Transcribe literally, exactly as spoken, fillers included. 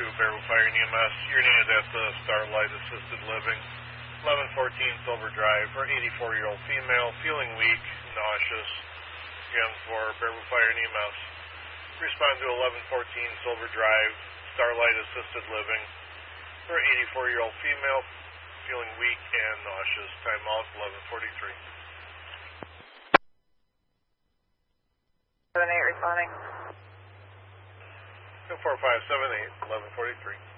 Bearwood Fire and E M S. You're needed at the Starlight Assisted Living, eleven fourteen Silver Drive, for an eighty-four-year-old female, feeling weak, nauseous. Again, for Bearwood Fire and E M S. Respond to eleven fourteen Silver Drive, Starlight Assisted Living, for an eighty-four-year-old female, feeling weak and nauseous. Time out, eleven forty-three. seven eight responding. two four five seven eight, eleven forty-three.